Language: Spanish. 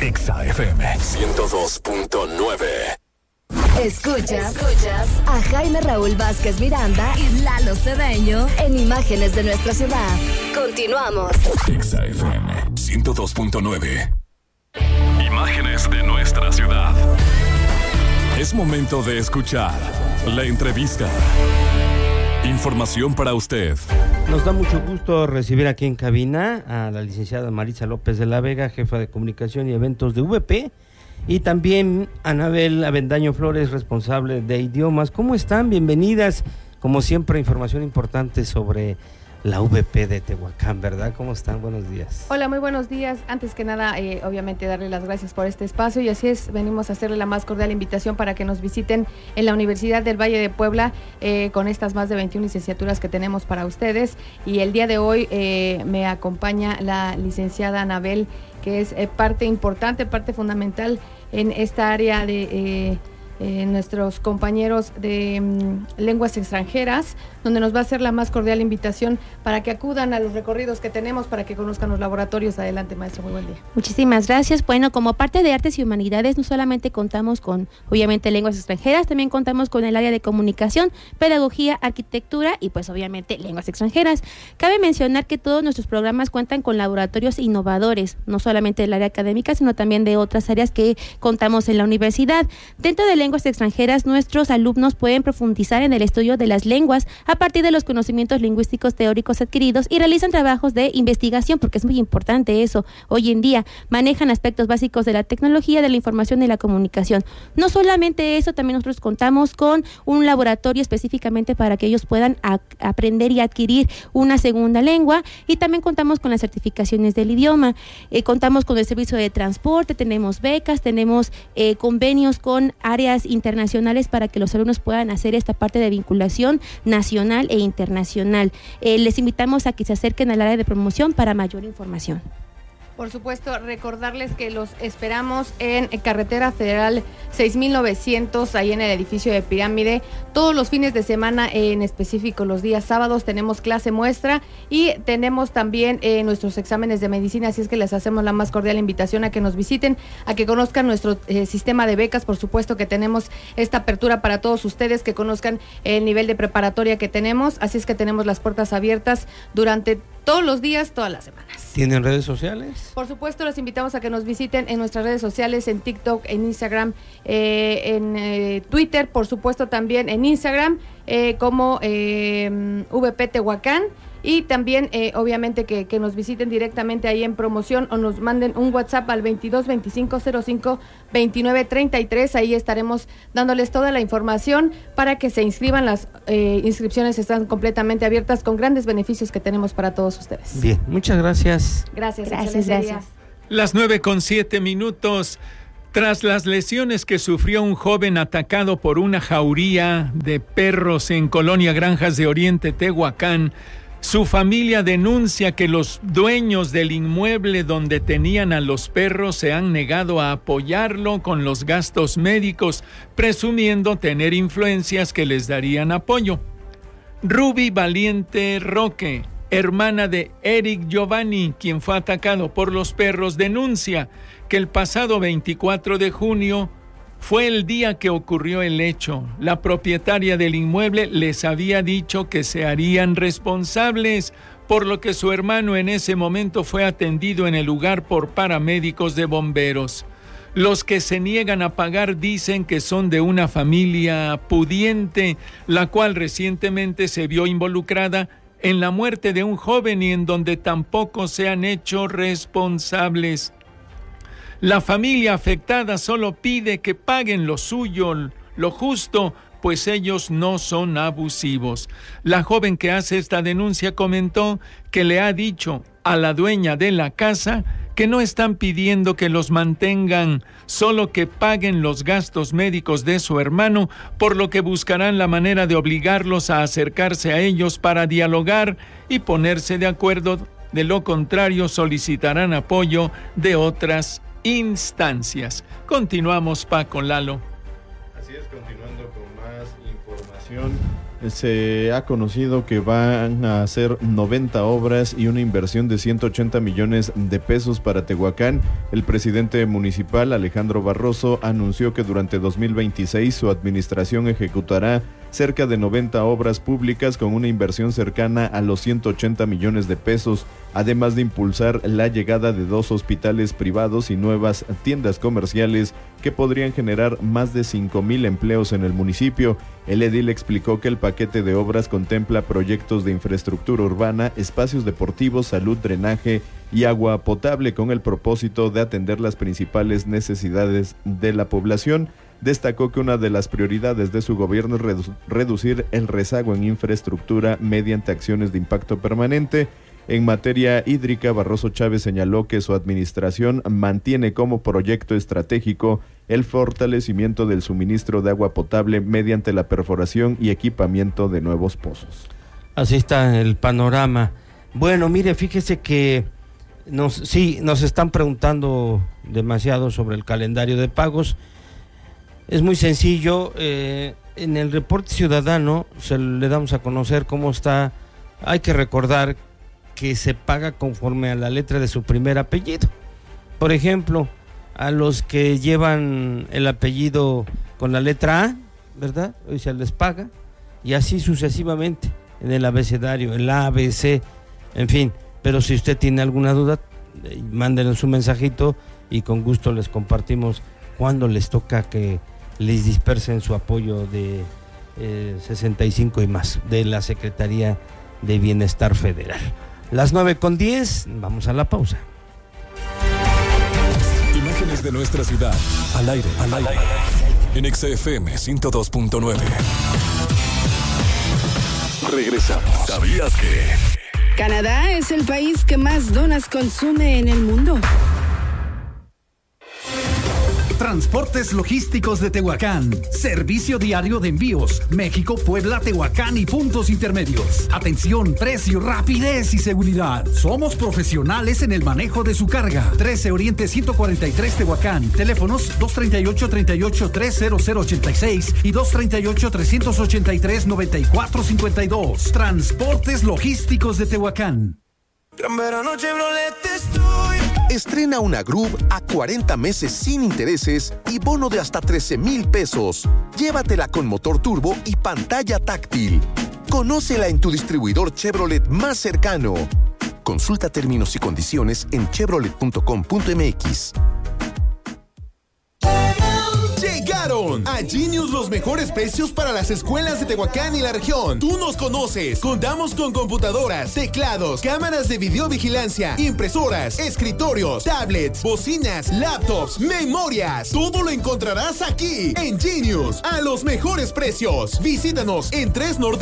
Exa FM 102.9. Escuchas a Jaime Raúl Vázquez Miranda y Lalo Cedeño en Imágenes de Nuestra Ciudad. Continuamos. Exa FM 102.9. Imágenes de nuestra ciudad. Es momento de escuchar la entrevista. Información para usted. Nos da mucho gusto recibir aquí en cabina a la licenciada Maritza López de la Vega, jefa de comunicación y eventos de VP, y también Anabel Avendaño Flores, responsable de idiomas. ¿Cómo están? Bienvenidas. Como siempre, información importante sobre la VP de Tehuacán, ¿verdad? ¿Cómo están? Buenos días. Hola, muy buenos días. Antes que nada, obviamente darle las gracias por este espacio, y así es, venimos a hacerle la más cordial invitación para que nos visiten en la Universidad del Valle de Puebla con estas más de 21 licenciaturas que tenemos para ustedes. Y el día de hoy me acompaña la licenciada Anabel, que es parte importante, parte fundamental en esta área de nuestros compañeros de lenguas extranjeras, donde nos va a hacer la más cordial invitación para que acudan a los recorridos que tenemos, para que conozcan los laboratorios. Adelante, maestra, muy buen día. Muchísimas gracias. Bueno, como parte de Artes y Humanidades, no solamente contamos con, obviamente, lenguas extranjeras, también contamos con el área de comunicación, pedagogía, arquitectura y, pues, obviamente, lenguas extranjeras. Cabe mencionar que todos nuestros programas cuentan con laboratorios innovadores, no solamente del área académica, sino también de otras áreas que contamos en la universidad. Dentro de lenguas extranjeras, nuestros alumnos pueden profundizar en el estudio de las lenguas a partir de los conocimientos lingüísticos teóricos adquiridos y realizan trabajos de investigación, porque es muy importante eso. Hoy en día manejan aspectos básicos de la tecnología, de la información y la comunicación. No solamente eso, también nosotros contamos con un laboratorio específicamente para que ellos puedan aprender y adquirir una segunda lengua, y también contamos con las certificaciones del idioma. Contamos con el servicio de transporte, tenemos becas, tenemos convenios con áreas internacionales para que los alumnos puedan hacer esta parte de vinculación nacional e internacional. Les invitamos a que se acerquen al área de promoción para mayor información. Por supuesto, recordarles que los esperamos en Carretera Federal 6900, ahí en el edificio de Pirámide. Todos los fines de semana, en específico los días sábados, tenemos clase muestra y tenemos también nuestros exámenes de medicina, así es que les hacemos la más cordial invitación a que nos visiten, a que conozcan nuestro sistema de becas. Por supuesto que tenemos esta apertura para todos ustedes, que conozcan el nivel de preparatoria que tenemos, así es que tenemos las puertas abiertas durante todos los días, todas las semanas. ¿Tienen redes sociales? Por supuesto, los invitamos a que nos visiten en nuestras redes sociales, en TikTok, en Instagram, en Twitter, por supuesto también en Instagram, como VP Tehuacán. Y también, obviamente, que nos visiten directamente ahí en promoción, o nos manden un WhatsApp al 22 25 05 29 33. Ahí estaremos dándoles toda la información para que se inscriban. Las inscripciones están completamente abiertas, con grandes beneficios que tenemos para todos ustedes. Bien, muchas gracias. Gracias. Gracias. Las 9:07. Tras las lesiones que sufrió un joven atacado por una jauría de perros en Colonia Granjas de Oriente, Tehuacán, su familia denuncia que los dueños del inmueble donde tenían a los perros se han negado a apoyarlo con los gastos médicos, presumiendo tener influencias que les darían apoyo. Ruby Valiente Roque, hermana de Eric Giovanni, quien fue atacado por los perros, denuncia que el pasado 24 de junio fue el día que ocurrió el hecho. La propietaria del inmueble les había dicho que se harían responsables, por lo que su hermano en ese momento fue atendido en el lugar por paramédicos de bomberos. Los que se niegan a pagar dicen que son de una familia pudiente, la cual recientemente se vio involucrada en la muerte de un joven y en donde tampoco se han hecho responsables. La familia afectada solo pide que paguen lo suyo, lo justo, pues ellos no son abusivos. La joven que hace esta denuncia comentó que le ha dicho a la dueña de la casa que no están pidiendo que los mantengan, solo que paguen los gastos médicos de su hermano, por lo que buscarán la manera de obligarlos a acercarse a ellos para dialogar y ponerse de acuerdo. De lo contrario, solicitarán apoyo de otras instancias. Continuamos, Paco, Lalo. Así es, continuando con más información. se ha conocido que van a hacer 90 obras y una inversión de 180 millones de pesos para Tehuacán. El presidente municipal, Alejandro Barroso, anunció que durante 2026 su administración ejecutará cerca de 90 obras públicas con una inversión cercana a los 180 millones de pesos, además de impulsar la llegada de 2 hospitales privados y nuevas tiendas comerciales que podrían generar más de 5,000 empleos en el municipio. El edil explicó que el paquete de obras contempla proyectos de infraestructura urbana, espacios deportivos, salud, drenaje y agua potable con el propósito de atender las principales necesidades de la población. Destacó que una de las prioridades de su gobierno es reducir el rezago en infraestructura mediante acciones de impacto permanente. En materia hídrica, Barroso Chávez señaló que su administración mantiene como proyecto estratégico el fortalecimiento del suministro de agua potable mediante la perforación y equipamiento de nuevos pozos. Así está el panorama. Bueno, mire, fíjese que nos están preguntando demasiado sobre el calendario de pagos. Es muy sencillo, en el reporte ciudadano le damos a conocer cómo está. Hay que recordar que se paga conforme a la letra de su primer apellido. Por ejemplo, a los que llevan el apellido con la letra A, ¿verdad? Hoy se les paga, y así sucesivamente en el abecedario, el A, B, C, en fin. Pero si usted tiene alguna duda, mándenos un mensajito y con gusto les compartimos cuándo les toca que les dispersen su apoyo de 65 y más de la Secretaría de Bienestar Federal. Las 9:10, vamos a la pausa. Imágenes de nuestra ciudad, al aire. En XFM 102.9. Regresamos. ¿Sabías que Canadá es el país que más donas consume en el mundo? Transportes Logísticos de Tehuacán. Servicio diario de envíos. México, Puebla, Tehuacán y puntos intermedios. Atención, precio, rapidez y seguridad. Somos profesionales en el manejo de su carga. 13 Oriente 143 Tehuacán. Teléfonos 238-383-0086 y 238-383-9452. Transportes Logísticos de Tehuacán. Gran verano Chevrolet estoy. Estrena una Groove a 40 meses sin intereses y bono de hasta 13,000 pesos. Llévatela con motor turbo y pantalla táctil. Conócela en tu distribuidor Chevrolet más cercano. Consulta términos y condiciones en chevrolet.com.mx. Llegaron a Genius los mejores precios para las escuelas de Tehuacán y la región. Tú nos conoces. Contamos con computadoras, teclados, cámaras de videovigilancia, impresoras, escritorios, tablets, bocinas, laptops, memorias. Todo lo encontrarás aquí en Genius a los mejores precios. Visítanos en 3 Norte